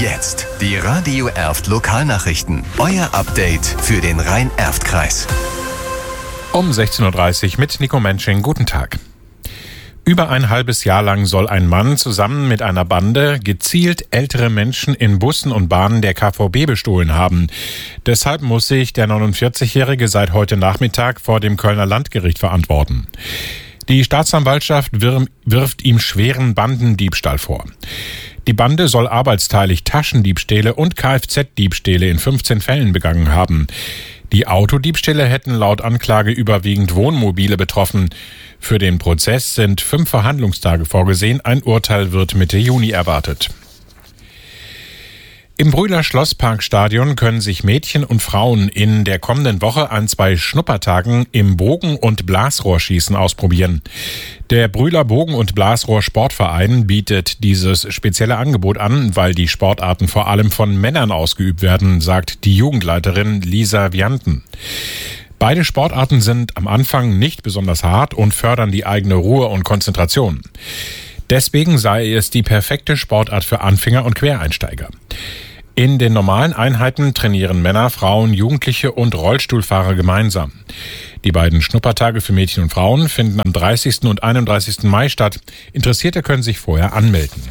Jetzt die Radio Erft Lokalnachrichten. Euer Update für den Rhein-Erft-Kreis. Um 16.30 Uhr mit Nico Mensching. Guten Tag. Über ein halbes Jahr lang soll ein Mann zusammen mit einer Bande gezielt ältere Menschen in Bussen und Bahnen der KVB bestohlen haben. Deshalb muss sich der 49-Jährige seit heute Nachmittag vor dem Kölner Landgericht verantworten. Die Staatsanwaltschaft wirft ihm schweren Bandendiebstahl vor. Die Bande soll arbeitsteilig Taschendiebstähle und Kfz-Diebstähle in 15 Fällen begangen haben. Die Autodiebstähle hätten laut Anklage überwiegend Wohnmobile betroffen. Für den Prozess sind 5 Verhandlungstage vorgesehen. Ein Urteil wird Mitte Juni erwartet. Im Brühler Schlossparkstadion können sich Mädchen und Frauen in der kommenden Woche an 2 Schnuppertagen im Bogen- und Blasrohrschießen ausprobieren. Der Brühler Bogen- und Blasrohr-Sportverein bietet dieses spezielle Angebot an, weil die Sportarten vor allem von Männern ausgeübt werden, sagt die Jugendleiterin Lisa Vianten. Beide Sportarten sind am Anfang nicht besonders hart und fördern die eigene Ruhe und Konzentration. Deswegen sei es die perfekte Sportart für Anfänger und Quereinsteiger. In den normalen Einheiten trainieren Männer, Frauen, Jugendliche und Rollstuhlfahrer gemeinsam. Die beiden Schnuppertage für Mädchen und Frauen finden am 30. und 31. Mai statt. Interessierte können sich vorher anmelden.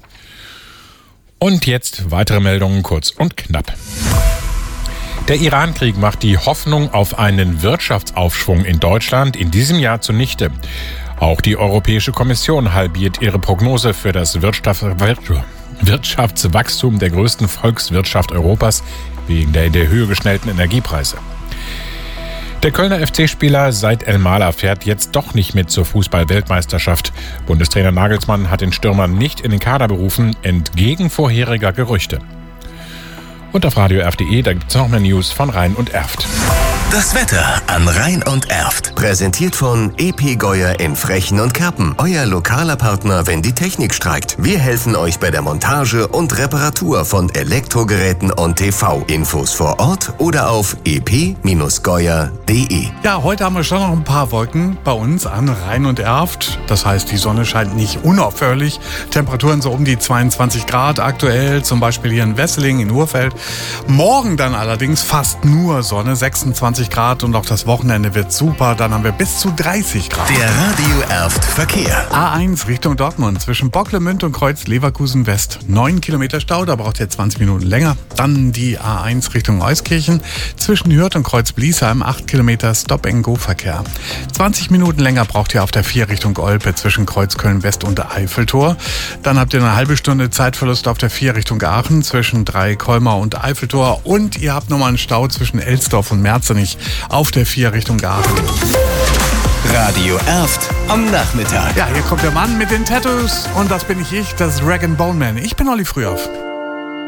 Und jetzt weitere Meldungen kurz und knapp. Der Iran-Krieg macht die Hoffnung auf einen Wirtschaftsaufschwung in Deutschland in diesem Jahr zunichte. Auch die Europäische Kommission halbiert ihre Prognose für das Wirtschaftswachstum der größten Volkswirtschaft Europas wegen der in die Höhe geschnellten Energiepreise. Der Kölner FC-Spieler Said El-Mala fährt jetzt doch nicht mit zur Fußball-Weltmeisterschaft. Bundestrainer Nagelsmann hat den Stürmer nicht in den Kader berufen, entgegen vorheriger Gerüchte. Und auf radioerft.de, da gibt es noch mehr News von Rhein und Erft. Das Wetter an Rhein und Erft. Präsentiert von EP Geuer in Frechen und Kerpen. Euer lokaler Partner, wenn die Technik streikt. Wir helfen euch bei der Montage und Reparatur von Elektrogeräten und TV. Infos vor Ort oder auf ep-geuer.de. Ja, heute haben wir schon noch ein paar Wolken bei uns an Rhein und Erft. Das heißt, die Sonne scheint nicht unaufhörlich. Temperaturen so um die 22 Grad aktuell, zum Beispiel hier in Wesseling, in Urfeld. Morgen dann allerdings fast nur Sonne, 26 Grad und auch das Wochenende wird super. Dann haben wir bis zu 30 Grad. Der Radio Erft Verkehr. A1 Richtung Dortmund zwischen Bocklemünd und Kreuz Leverkusen West. 9 Kilometer Stau, da braucht ihr 20 Minuten länger. Dann die A1 Richtung Euskirchen zwischen Hürth und Kreuz Bliesheim. 8 Kilometer Stop-and-Go-Verkehr. 20 Minuten länger braucht ihr auf der 4 Richtung Olpe zwischen Kreuz Köln West und Eiffeltor. Dann habt ihr eine halbe Stunde Zeitverlust auf der 4 Richtung Aachen zwischen 3 Kolmar und Eiffeltor. Und ihr habt nochmal einen Stau zwischen Elsdorf und Merzenich auf der 4 Richtung Aachen. Radio Erft am Nachmittag. Ja, hier kommt der Mann mit den Tattoos und das bin ich, das ist Rag & Bone Man. Ich bin Olli Frühauf.